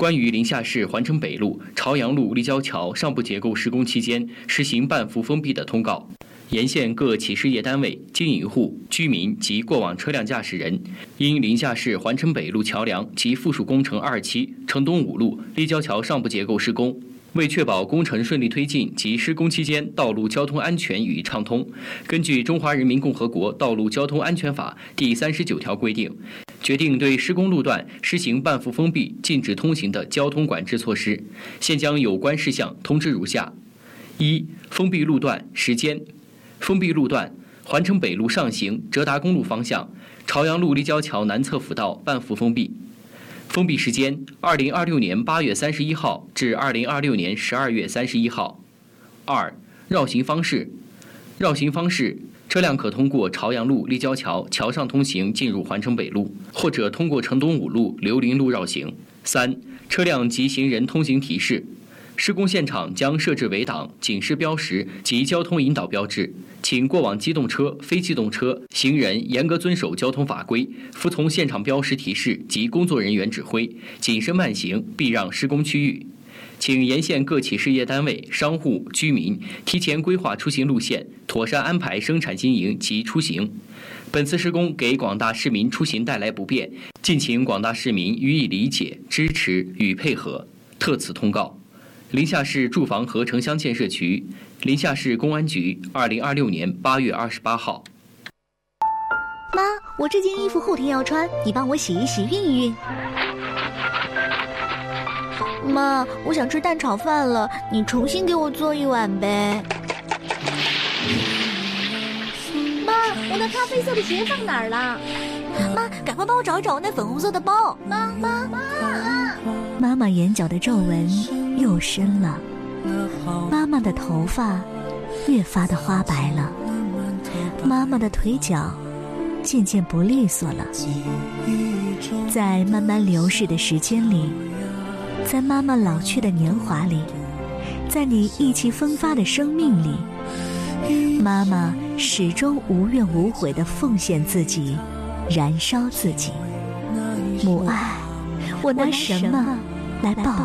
关于临夏市环城北路、朝阳路立交桥上部结构施工期间实行半幅封闭的通告，沿线各企事业单位、经营户、居民及过往车辆驾驶人，因临夏市环城北路桥梁及附属工程2期城东5路立交桥上部结构施工，为确保工程顺利推进及施工期间道路交通安全与畅通，根据《中华人民共和国道路交通安全法》第39条规定，决定对施工路段施行半幅封闭、禁止通行的交通管制措施。现将有关事项通知如下：一、封闭路段时间。封闭路段：环城北路上行浙达公路方向，朝阳路立交桥南侧辅道半幅封闭。封闭时间：2026年8月31号至2026年12月31号。2、绕行方式。绕行方式：车辆可通过朝阳路立交桥桥上通行进入环城北路，或者通过城东5路刘林路绕行。3、车辆及行人通行提示。施工现场将设置围挡、警示标识及交通引导标志，请过往机动车、非机动车、行人严格遵守交通法规，服从现场标识提示及工作人员指挥，谨慎慢行，避让施工区域。请沿线各企事业单位、商户、居民提前规划出行路线，妥善安排生产经营及出行。本次施工给广大市民出行带来不便，敬请广大市民予以理解、支持与配合。特此通告。临夏市住房和城乡建设局、临夏市公安局2026年8月28号。 妈，我这件衣服后天要穿，你帮我洗一洗、熨一熨。妈，我想吃蛋炒饭了，你重新给我做一碗呗。 妈，我那咖啡色的鞋放哪儿了？ 妈，赶快帮我找一找那粉红色的包。妈妈眼角的皱纹又深了，妈妈的头发越发的花白了，妈妈的腿脚渐渐不利索了。在慢慢流逝的时间里，在妈妈老去的年华里，在你意气风发的生命里，妈妈始终无怨无悔地奉献自己，燃烧自己。母爱，我拿什么来报